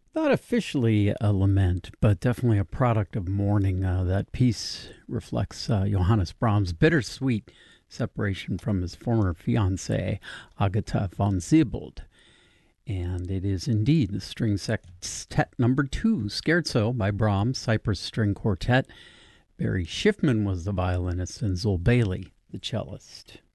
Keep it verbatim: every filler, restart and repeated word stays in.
Not officially a lament, but definitely a product of mourning. Uh, that piece reflects uh, Johannes Brahms' bittersweet separation from his former fiancée, Agatha von Ziebold. And it is indeed the String Sextet number two, Scherzo by Brahms, Cyprus String Quartet. Barry Schiffman was the violinist and Zul Bailey the cellist.